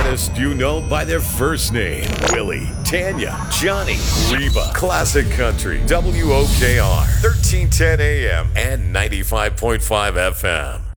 artists you know by their first name. Willie, Tanya, Johnny, Reba. Classic Country, WOKR, 1310 AM and 95.5 FM.